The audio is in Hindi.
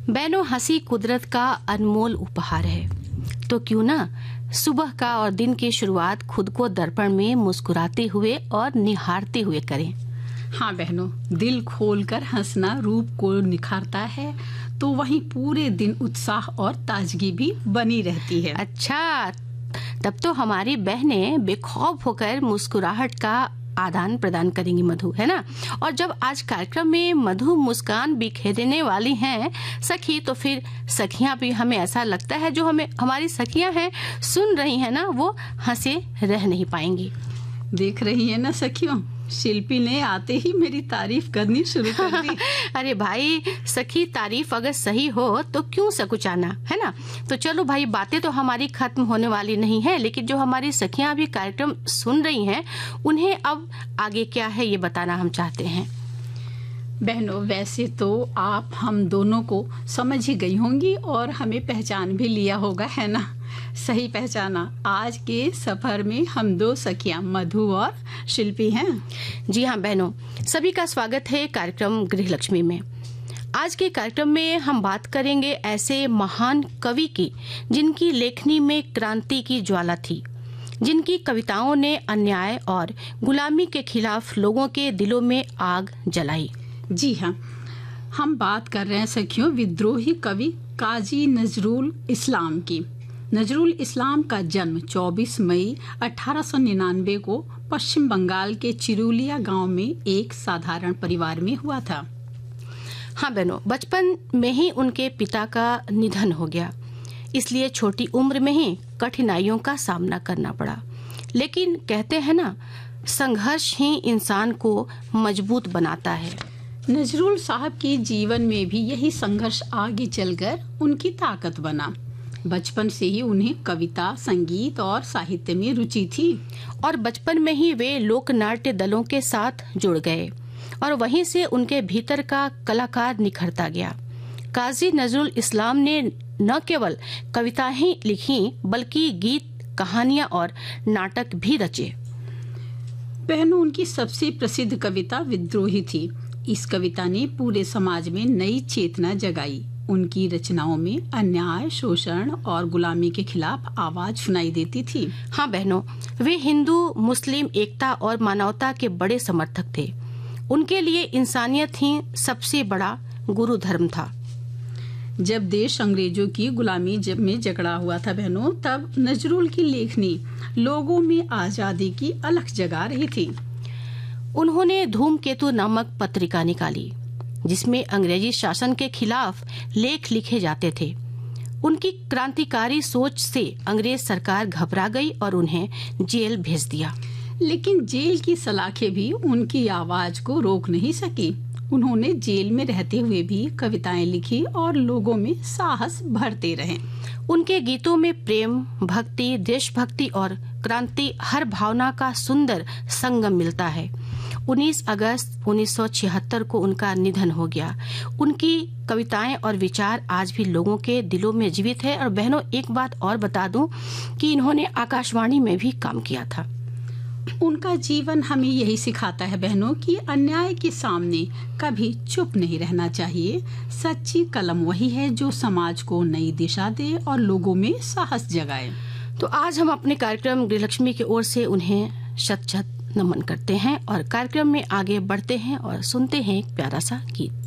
बहनों, हंसी कुदरत का अनमोल उपहार है, तो क्यों ना सुबह का और दिन की शुरुआत खुद को दर्पण में मुस्कुराते हुए और निहारते हुए करें। हाँ बहनों, दिल खोलकर हंसना रूप को निखारता है, तो वहीं पूरे दिन उत्साह और ताजगी भी बनी रहती है। अच्छा, तब तो हमारी बहनें बेखौफ होकर मुस्कुराहट का आदान प्रदान करेंगी मधु, है ना। और जब आज कार्यक्रम में मधु मुस्कान बिखेरने वाली हैं सखी, तो फिर सखियां भी, हमें ऐसा लगता है जो हमारी सखियां हैं सुन रही हैं ना, वो हंसे रह नहीं पाएंगी। देख रही है ना सखियों, शिल्पी ने आते ही मेरी तारीफ करनी शुरू कर दी। अरे भाई सखी, तारीफ अगर सही हो तो क्यों सकुचाना, है ना। तो चलो भाई, बातें तो हमारी खत्म होने वाली नहीं है, लेकिन जो हमारी सखियां अभी कार्यक्रम सुन रही हैं, उन्हें अब आगे क्या है ये बताना हम चाहते हैं। बहनों, वैसे तो आप हम दोनों को समझ ही गई होंगी और हमें पहचान भी लिया होगा, है ना। सही पहचाना, आज के सफर में हम दो सखियां मधु और शिल्पी हैं। जी हाँ बहनों, सभी का स्वागत है कार्यक्रम गृहलक्ष्मी में। आज के कार्यक्रम में हम बात करेंगे ऐसे महान कवि की जिनकी लेखनी में क्रांति की ज्वाला थी, जिनकी कविताओं ने अन्याय और गुलामी के खिलाफ लोगों के दिलों में आग जलाई। जी हाँ, हम बात कर रहे हैं सखियों विद्रोही कवि काजी नजरुल इस्लाम की। नजरुल इस्लाम का जन्म 24 मई 1899 को पश्चिम बंगाल के चिरुलिया गांव में एक साधारण परिवार में हुआ था। हाँ बहनों, बचपन में ही उनके पिता का निधन हो गया, इसलिए छोटी उम्र में ही कठिनाइयों का सामना करना पड़ा। लेकिन कहते हैं ना, संघर्ष ही इंसान को मजबूत बनाता है। नजरुल साहब के जीवन में भी यही संघर्ष आगे चलकर उनकी ताकत बना। बचपन से ही उन्हें कविता, संगीत और साहित्य में रुचि थी और बचपन में ही वे लोक नाट्य दलों के साथ जुड़ गए और वहीं से उनके भीतर का कलाकार निखरता गया। काजी नजरुल इस्लाम ने न केवल कविता ही लिखी, बल्कि गीत, कहानियां और नाटक भी रचे। बहनों, उनकी सबसे प्रसिद्ध कविता विद्रोही थी। इस कविता ने पूरे समाज में नई चेतना जगाई। उनकी रचनाओं में अन्याय, शोषण और गुलामी के खिलाफ आवाज सुनाई देती थी। हाँ बहनों, वे हिंदू मुस्लिम एकता और मानवता के बड़े समर्थक थे। उनके लिए इंसानियत ही सबसे बड़ा गुरु धर्म था। जब देश अंग्रेजों की गुलामी में जकड़ा हुआ था बहनों, तब नजरुल की लेखनी लोगों में आजादी की अलख जगा रही थी। उन्होंने धूमकेतु नामक पत्रिका निकाली, जिसमें अंग्रेजी शासन के खिलाफ लेख लिखे जाते थे। उनकी क्रांतिकारी सोच से अंग्रेज सरकार घबरा गई और उन्हें जेल भेज दिया। लेकिन जेल की सलाखें भी उनकी आवाज को रोक नहीं सकी। उन्होंने जेल में रहते हुए भी कविताएं लिखी और लोगों में साहस भरते रहे। उनके गीतों में प्रेम, भक्ति, देशभक्ति और क्रांति, हर भावना का सुंदर संगम मिलता है। 19 अगस्त 1976 को उनका निधन हो गया। उनकी कविताएं और विचार आज भी लोगों के दिलों में जीवित है। और बहनों, एक बात और बता दूं कि इन्होंने आकाशवाणी में भी काम किया था। उनका जीवन हमें यही सिखाता है बहनों कि अन्याय के सामने कभी चुप नहीं रहना चाहिए। सच्ची कलम वही है जो समाज को नई दिशा दे और लोगों में साहस जगाए। तो आज हम अपने कार्यक्रम गृहलक्ष्मी की ओर से उन्हें शत शत नमन करते हैं और कार्यक्रम में आगे बढ़ते हैं और सुनते हैं एक प्यारा सा गीत।